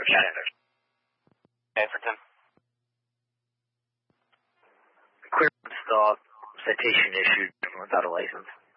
standard. And for Tim? Clear stop, citation issued without a license.